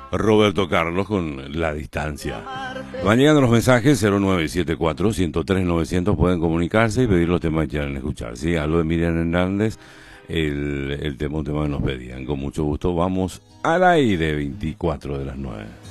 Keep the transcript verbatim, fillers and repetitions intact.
Roberto Carlos con La Distancia. Van llegando los mensajes cero nueve siete cuatro, uno cero tres, novecientos. Pueden comunicarse y pedir los temas que quieran escuchar. Sí, hablo de Miriam Hernández, el, el tema, un tema que nos pedían. Con mucho gusto vamos al aire, veinticuatro de las nueve.